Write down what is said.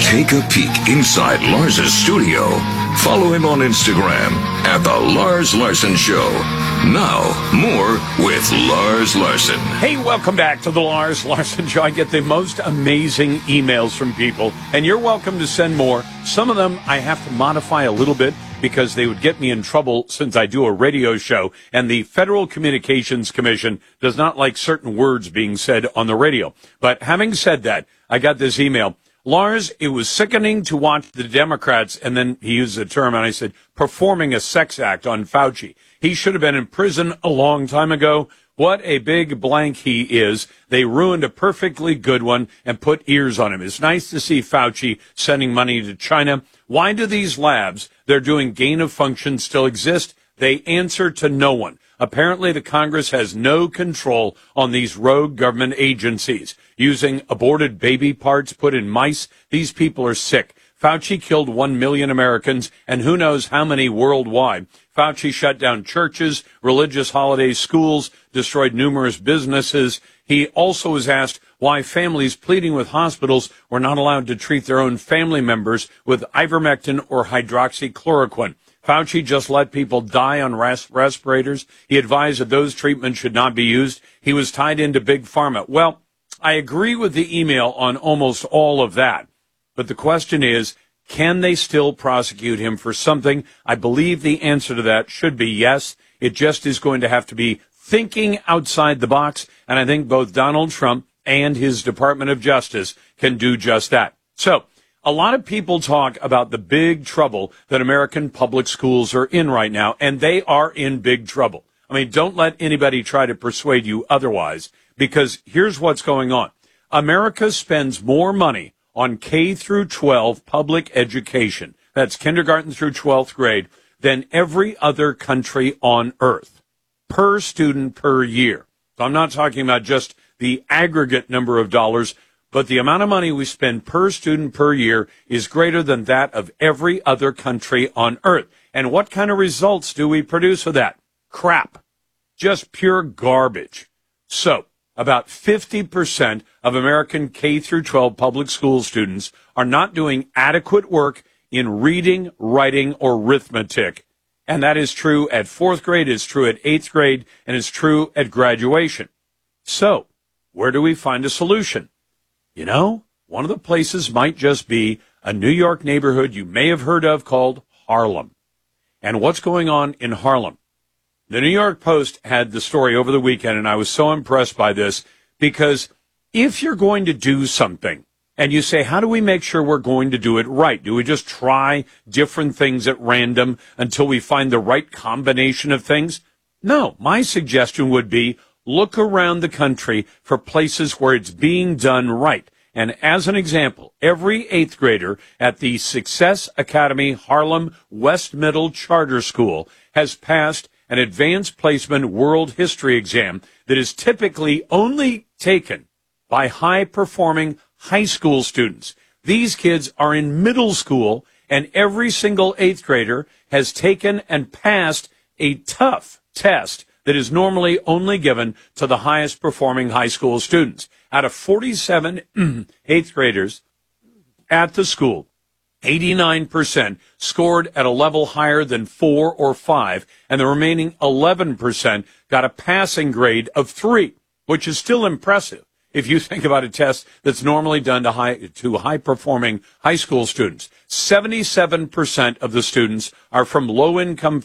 Take a peek inside Lars's studio. Follow him on Instagram at The Lars Larson Show. Now, more with Lars Larson. Hey, welcome back to The Lars Larson Show. I get the most amazing emails from people, and you're welcome to send more. Some of them I have to modify a little bit because they would get me in trouble since I do a radio show, and the Federal Communications Commission does not like certain words being said on the radio. But having said that, I got this email. Lars, it was sickening to watch the Democrats, and then he used the term, and I said, performing a sex act on Fauci. He should have been in prison a long time ago. What a big blank he is. They ruined a perfectly good one and put ears on him. It's nice to see Fauci sending money to China. Why do these labs, they're doing gain of function, still exist? They answer to no one. Apparently, the Congress has no control on these rogue government agencies. Using aborted baby parts put in mice, these people are sick. Fauci killed 1 million Americans, and who knows how many worldwide. Fauci shut down churches, religious holidays, schools, destroyed numerous businesses. He also was asked why families pleading with hospitals were not allowed to treat their own family members with ivermectin or hydroxychloroquine. Fauci just let people die on respirators. He advised that those treatments should not be used. He was tied into Big Pharma. Well, I agree with the email on almost all of that. But the question is, can they still prosecute him for something? I believe the answer to that should be yes. It just is going to have to be thinking outside the box. And I think both Donald Trump and his Department of Justice can do just that. So, a lot of people talk about the big trouble that American public schools are in right now, and they are in big trouble. I mean, don't let anybody try to persuade you otherwise, because here's what's going on. America spends more money on K through 12 public education, that's kindergarten through 12th grade, than every other country on earth, per student per year. So I'm not talking about just the aggregate number of dollars, but the amount of money we spend per student per year is greater than that of every other country on earth. And what kind of results do we produce with that? Crap. Just pure garbage. So, about 50% of American K through 12 public school students are not doing adequate work in reading, writing, or arithmetic. And that is true at 4th grade, it's true at 8th grade, and it's true at graduation. So, where do we find a solution? You know, one of the places might just be a New York neighborhood you may have heard of called Harlem. And what's going on in Harlem? The New York Post had the story over the weekend, and I was so impressed by this, because if you're going to do something, and you say, how do we make sure we're going to do it right? Do we just try different things at random until we find the right combination of things? No, my suggestion would be look around the country for places where it's being done right. And as an example, every 8th grader at the Success Academy Harlem West Middle Charter School has passed an advanced placement world history exam that is typically only taken by high-performing high school students. These kids are in middle school, and every single 8th grader has taken and passed a tough test that is normally only given to the highest performing high school students. Out of 47 8th graders at the school, 89% scored at a level higher than 4 or 5, and the remaining 11% got a passing grade of 3, which is still impressive if you think about a test that's normally done to high-performing high school students. 77% of the students are from low-income